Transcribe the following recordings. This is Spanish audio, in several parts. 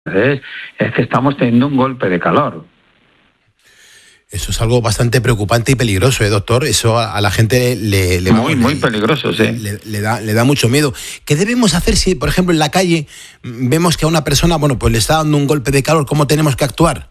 es que estamos teniendo un golpe de calor. Eso es algo bastante preocupante y peligroso, doctor. Eso a la gente muy peligroso, sí. Le da mucho miedo. ¿Qué debemos hacer si, por ejemplo, en la calle vemos que a una persona, pues le está dando un golpe de calor? ¿Cómo tenemos que actuar?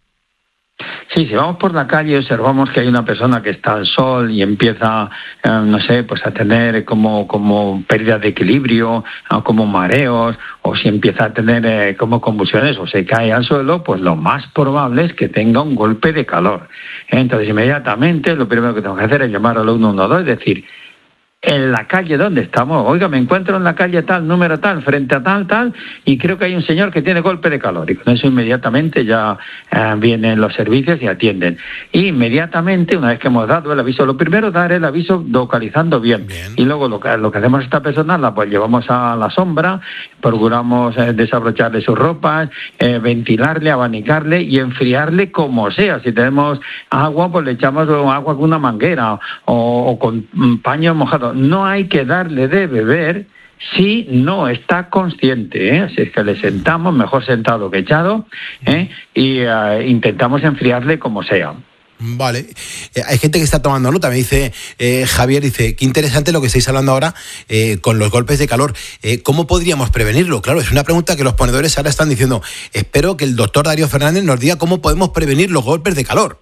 Sí, si vamos por la calle y observamos que hay una persona que está al sol y empieza, pues a tener como pérdida de equilibrio, como mareos, o si empieza a tener como convulsiones o se cae al suelo, pues lo más probable es que tenga un golpe de calor. Entonces, inmediatamente lo primero que tengo que hacer es llamar al 112 y decir: en la calle donde estamos, oiga, me encuentro en la calle tal, número tal, frente a tal, y creo que hay un señor que tiene golpe de calor. Y con eso inmediatamente ya vienen los servicios y atienden. Y inmediatamente, una vez que hemos dado el aviso, lo primero, dar el aviso localizando bien. Y luego lo que hacemos a esta persona, pues llevamos a la sombra, procuramos desabrocharle sus ropas, ventilarle, abanicarle y enfriarle como sea. Si tenemos agua, pues le echamos agua con una manguera o con paño mojado. No hay que darle de beber si no está consciente, Así es que le sentamos, mejor sentado que echado, y intentamos enfriarle como sea. Vale. Hay gente que está tomando nota. Me dice Javier, dice, qué interesante lo que estáis hablando ahora con los golpes de calor. ¿Cómo podríamos prevenirlo? Claro, es una pregunta que los ponedores ahora están diciendo. Espero que el doctor Darío Fernández nos diga cómo podemos prevenir los golpes de calor.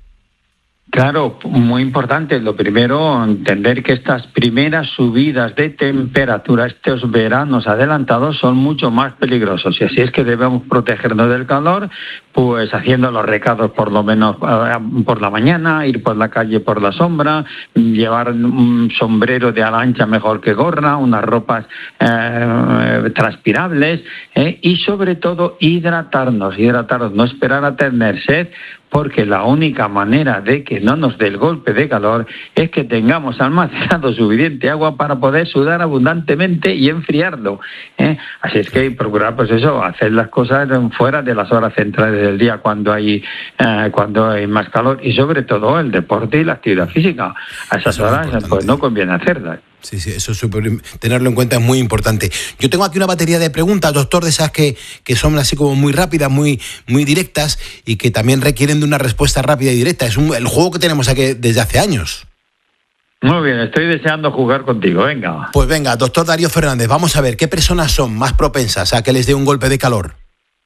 Claro, muy importante. Lo primero, entender que estas primeras subidas de temperatura, estos veranos adelantados, son mucho más peligrosos. Y así es que debemos protegernos del calor, pues haciendo los recados por lo menos por la mañana, ir por la calle por la sombra, llevar un sombrero de ala ancha mejor que gorra, unas ropas transpirables, y sobre todo hidratarnos, no esperar a tener sed, porque la única manera de que no nos dé el golpe de calor es que tengamos almacenado suficiente agua para poder sudar abundantemente y enfriarlo. Así es que hay que procurar, pues eso, hacer las cosas fuera de las horas centrales del día cuando hay más calor, y sobre todo el deporte y la actividad física. A esas horas pues no conviene hacerlas. Sí, eso es tenerlo en cuenta es muy importante. Yo tengo aquí una batería de preguntas, doctor, de esas que son así como muy rápidas, muy directas, y que también requieren de una respuesta rápida y directa. Es el juego que tenemos aquí desde hace años. Muy bien, estoy deseando jugar contigo, venga. Pues venga, doctor Darío Fernández, vamos a ver, ¿qué personas son más propensas a que les dé un golpe de calor?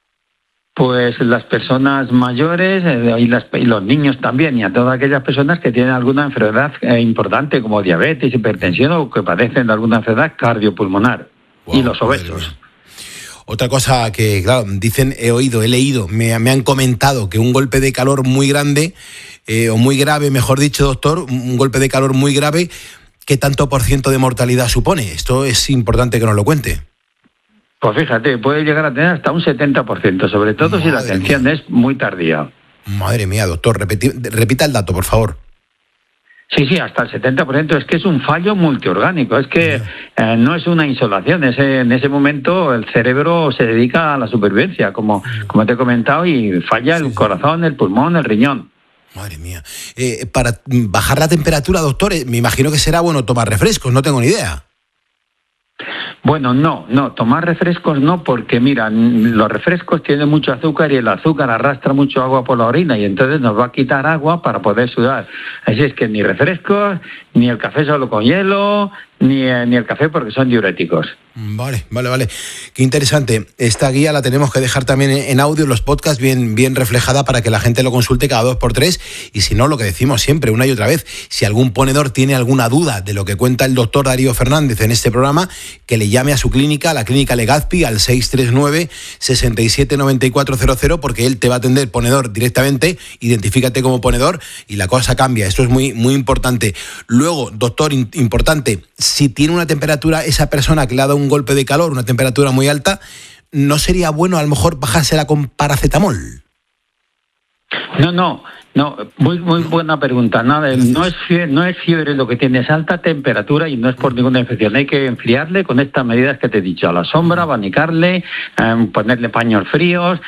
Pues las personas mayores y los niños también, y a todas aquellas personas que tienen alguna enfermedad importante como diabetes, hipertensión o que padecen de alguna enfermedad cardiopulmonar. Wow, y los obesos. Otra cosa que, claro, dicen, he leído, me han comentado que un golpe de calor muy grande, o muy grave, mejor dicho, doctor, un golpe de calor muy grave, ¿qué tanto % de mortalidad supone? Esto es importante que nos lo cuente. Pues fíjate, puede llegar a tener hasta un 70%, sobre todo si la atención es muy tardía. Madre mía, doctor, repita el dato, por favor. Sí, hasta el 70%. Es que es un fallo multiorgánico, es que no es una insolación. En ese momento el cerebro se dedica a la supervivencia, como te he comentado, y falla el corazón, el pulmón, el riñón. Madre mía. Para bajar la temperatura, doctor, me imagino que será bueno tomar refrescos, no tengo ni idea. Bueno, no, tomar refrescos no, porque mira, los refrescos tienen mucho azúcar y el azúcar arrastra mucho agua por la orina y entonces nos va a quitar agua para poder sudar. Así es que ni refrescos, ni el café solo con hielo, ni el café porque son diuréticos. Vale. Qué interesante. Esta guía la tenemos que dejar también en audio, en los podcasts, bien reflejada para que la gente lo consulte cada 2x3. Y si no, lo que decimos siempre, una y otra vez, si algún ponedor tiene alguna duda de lo que cuenta el doctor Darío Fernández en este programa, que le llame a su clínica, a la clínica Legazpi, al 639 67 9400, porque él te va a atender ponedor directamente, identifícate como ponedor y la cosa cambia. Esto es muy, muy importante. Luego, doctor, importante, si tiene una temperatura, esa persona que le ha dado un golpe de calor, una temperatura muy alta, ¿no sería bueno a lo mejor bajársela con paracetamol? No, muy buena pregunta. Nada, no es fiebre lo que tiene, es alta temperatura y no es por ninguna infección. Hay que enfriarle con estas medidas que te he dicho, a la sombra, abanicarle, ponerle paños fríos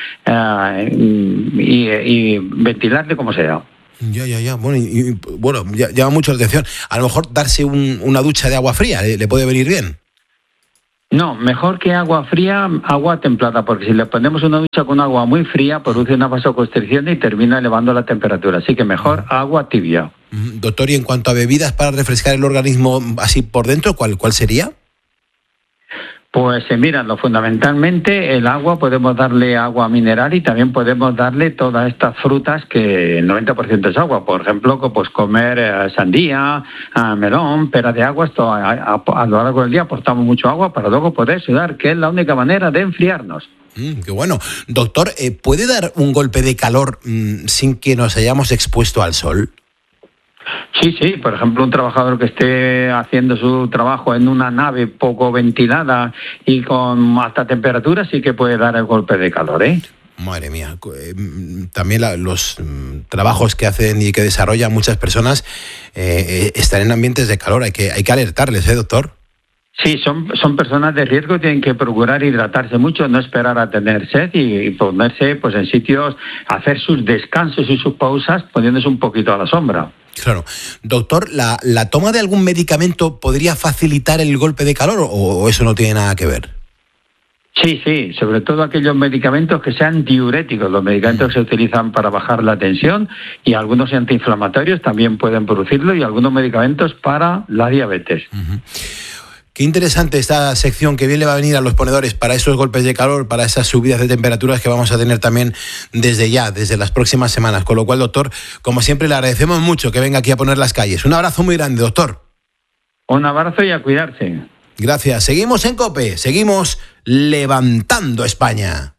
y ventilarle como sea. Ya. Bueno, llama mucho la atención. A lo mejor darse una ducha de agua fría le puede venir bien. No, mejor que agua fría, agua templada, porque si le ponemos una ducha con agua muy fría, produce una vasoconstricción y termina elevando la temperatura. Así que mejor agua tibia. Doctor, y en cuanto a bebidas para refrescar el organismo así por dentro, ¿cuál sería? Pues mira, fundamentalmente el agua, podemos darle agua mineral y también podemos darle todas estas frutas que el 90% es agua. Por ejemplo, pues comer sandía, melón, pera de agua. Esto a lo largo del día aportamos mucho agua para luego poder sudar, que es la única manera de enfriarnos. Qué bueno. Doctor, ¿puede dar un golpe de calor sin que nos hayamos expuesto al sol? Sí, por ejemplo, un trabajador que esté haciendo su trabajo en una nave poco ventilada y con alta temperatura sí que puede dar el golpe de calor, ¿eh? Madre mía, también los trabajos que hacen y que desarrollan muchas personas están en ambientes de calor, hay que alertarles, doctor. Sí, son personas de riesgo, tienen que procurar hidratarse mucho, no esperar a tener sed y ponerse pues en sitios, hacer sus descansos y sus pausas poniéndose un poquito a la sombra. Claro. Doctor, ¿la toma de algún medicamento podría facilitar el golpe de calor o eso no tiene nada que ver? Sí, sobre todo aquellos medicamentos que sean diuréticos. Los medicamentos que se utilizan para bajar la tensión y algunos antiinflamatorios también pueden producirlo y algunos medicamentos para la diabetes. Uh-huh. Qué interesante esta sección, que bien le va a venir a los ponedores para esos golpes de calor, para esas subidas de temperaturas que vamos a tener también desde las próximas semanas. Con lo cual, doctor, como siempre, le agradecemos mucho que venga aquí a poner las calles. Un abrazo muy grande, doctor. Un abrazo y a cuidarse. Gracias. Seguimos en COPE, seguimos levantando España.